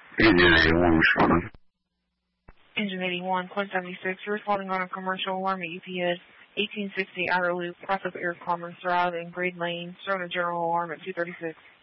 Engine 81 responding. Engine 81, Quinn 76, you're responding on a commercial alarm at UPS 1860 Outer Loop, process air commerce drive in Grade Lane, starting a general alarm at 236.